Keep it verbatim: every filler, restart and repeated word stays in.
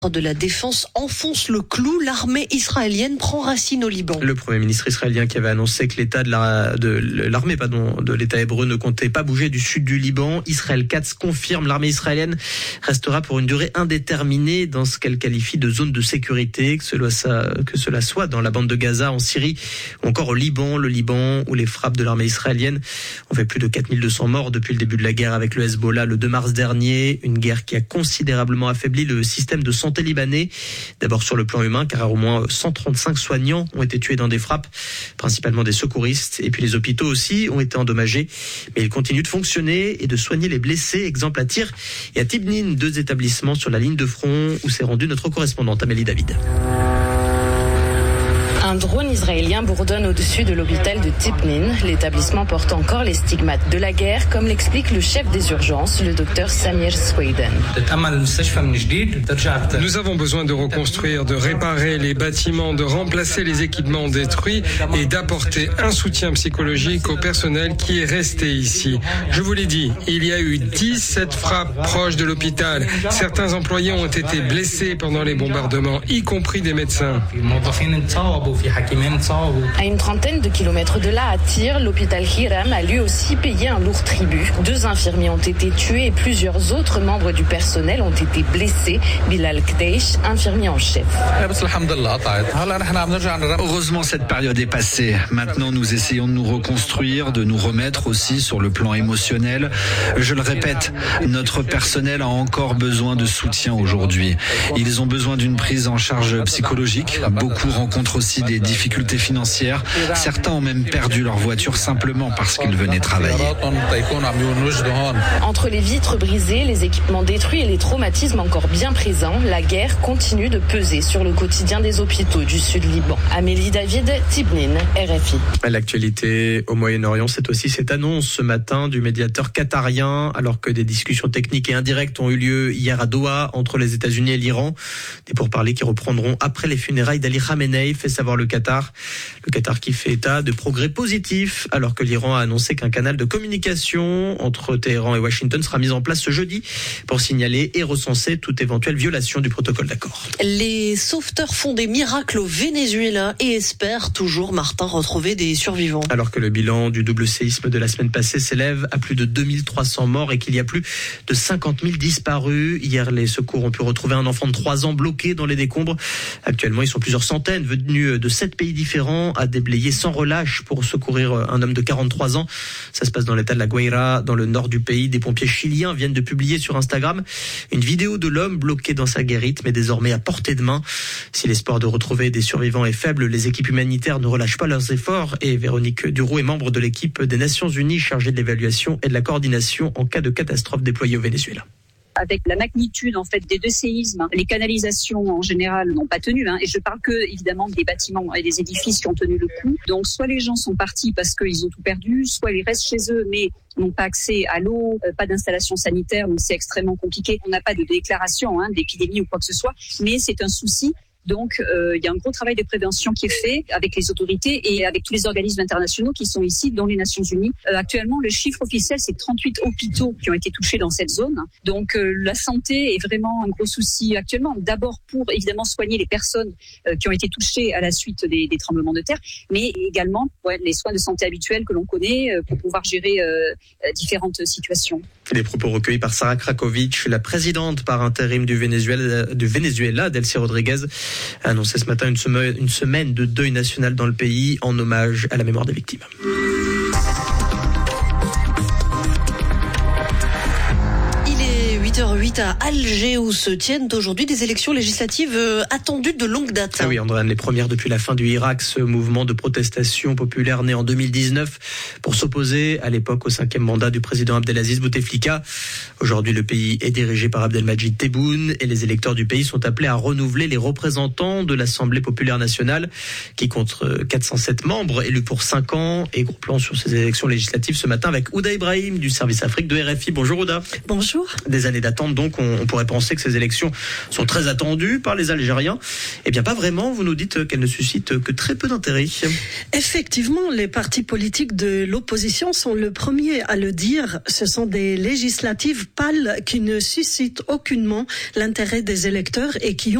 de la Défense enfonce le clou. L'armée israélienne prend racine au Liban. Le Premier ministre israélien qui avait annoncé que l'État de, la, de l'armée pardon, de l'État hébreu ne comptait pas bouger du sud du Liban. Israël Katz confirme l'armée israélienne restera pour une durée indéterminée dans ce qu'elle qualifie de zone de sécurité, que cela, que cela soit dans la bande de Gaza, en Syrie ou encore au Liban. Le Liban où les frappes de l'armée israélienne ont fait plus de quatre mille deux cents morts depuis le début de la guerre avec le Hezbollah le deux mars dernier. Une guerre qui a considérablement affaibli le système de santé libanais. D'abord sur le plan humain, car au moins cent trente-cinq soignants ont été tués dans des frappes, principalement des secouristes. Et puis les hôpitaux aussi ont été endommagés. Mais ils continuent de fonctionner et de soigner les blessés. Exemple à Tyr et à Tibnin, deux établissements sur la ligne de front où s'est rendue notre correspondante Amélie David. Un drone israélien bourdonne au-dessus de l'hôpital de Tibnin. L'établissement porte encore les stigmates de la guerre, comme l'explique le chef des urgences, le docteur Samir Sweden. Nous avons besoin de reconstruire, de réparer les bâtiments, de remplacer les équipements détruits et d'apporter un soutien psychologique au personnel qui est resté ici. Je vous l'ai dit, il y a eu dix-sept frappes proches de l'hôpital. Certains employés ont été blessés pendant les bombardements, y compris des médecins. À une trentaine de kilomètres de là, à Tyr, l'hôpital Hiram a lui aussi payé un lourd tribut. Deux infirmiers ont été tués et plusieurs autres membres du personnel ont été blessés. Bilal Kdeish, infirmier en chef. Heureusement, cette période est passée. Maintenant, nous essayons de nous reconstruire, de nous remettre aussi sur le plan émotionnel. Je le répète, notre personnel a encore besoin de soutien aujourd'hui. Ils ont besoin d'une prise en charge psychologique. Beaucoup rencontrent aussi des difficultés financières. Certains ont même perdu leur voiture simplement parce qu'ils venaient travailler. Entre les vitres brisées, les équipements détruits et les traumatismes encore bien présents, la guerre continue de peser sur le quotidien des hôpitaux du sud Liban. Amélie David, Tibnin, R F I. L'actualité au Moyen-Orient, c'est aussi cette annonce ce matin du médiateur qatarien, alors que des discussions techniques et indirectes ont eu lieu hier à Doha entre les États-Unis et l'Iran. Des pourparlers qui reprendront après les funérailles d'Ali Khamenei, fait savoir le Qatar. Le Qatar qui fait état de progrès positifs, alors que l'Iran a annoncé qu'un canal de communication entre Téhéran et Washington sera mis en place ce jeudi pour signaler et recenser toute éventuelle violation du protocole d'accord. Les sauveteurs font des miracles au Venezuela et espèrent toujours, Martin, retrouver des survivants. Alors que le bilan du double séisme de la semaine passée s'élève à plus de deux mille trois cents morts et qu'il y a plus de cinquante mille disparus. Hier, les secours ont pu retrouver un enfant de trois ans bloqué dans les décombres. Actuellement, ils sont plusieurs centaines venus de sept pays différents à déblayer sans relâche pour secourir un homme de quarante-trois ans. Ça se passe dans l'état de la Guaira, dans le nord du pays. Des pompiers chiliens viennent de publier sur Instagram une vidéo de l'homme bloqué dans sa guérite, mais désormais à portée de main. Si l'espoir de retrouver des survivants est faible, les équipes humanitaires ne relâchent pas leurs efforts et Véronique Duroux est membre de l'équipe des Nations Unies chargée de l'évaluation et de la coordination en cas de catastrophe déployée au Venezuela. Avec la magnitude en fait des deux séismes, les canalisations en général n'ont pas tenu. Hein, et je parle que évidemment des bâtiments et des édifices qui ont tenu le coup. Donc soit les gens sont partis parce qu'ils ont tout perdu, soit ils restent chez eux mais n'ont pas accès à l'eau, euh, pas d'installation sanitaire, donc c'est extrêmement compliqué. On n'a pas de déclaration hein, d'épidémie ou quoi que ce soit, mais c'est un souci. Donc, euh, il y a un gros travail de prévention qui est fait avec les autorités et avec tous les organismes internationaux qui sont ici, dont les Nations Unies. Euh, actuellement, le chiffre officiel, c'est trente-huit hôpitaux qui ont été touchés dans cette zone. Donc, euh, la santé est vraiment un gros souci actuellement. D'abord pour, évidemment, soigner les personnes euh, qui ont été touchées à la suite des, des tremblements de terre, mais également ouais, les soins de santé habituels que l'on connaît euh, pour pouvoir gérer euh, différentes situations. Les propos recueillis par Sarah Krakovic, la présidente par intérim du Venezuela, du Venezuela, Delcy Rodriguez, a annoncé ce matin une semaine, une semaine de deuil national dans le pays en hommage à la mémoire des victimes. huit heures huit à Alger où se tiennent aujourd'hui des élections législatives attendues de longue date. Ah oui, Andréane, les premières depuis la fin du Irak, ce mouvement de protestation populaire né en deux mille dix-neuf pour s'opposer à l'époque au cinquième mandat du président Abdelaziz Bouteflika. Aujourd'hui, le pays est dirigé par Abdelmadjid Tebboune et les électeurs du pays sont appelés à renouveler les représentants de l'Assemblée populaire nationale qui compte quatre cent sept membres élus pour cinq ans. Et gros plan sur ces élections législatives ce matin avec Ouda Ibrahim du service Afrique de R F I. Bonjour Ouda. Bonjour. Des années années d'attente, donc on, on pourrait penser que ces élections sont très attendues par les Algériens. Eh bien, pas vraiment. Vous nous dites qu'elles ne suscitent que très peu d'intérêt. Effectivement, les partis politiques de l'opposition sont le premier à le dire. Ce sont des législatives pâles qui ne suscitent aucunement l'intérêt des électeurs et qui ont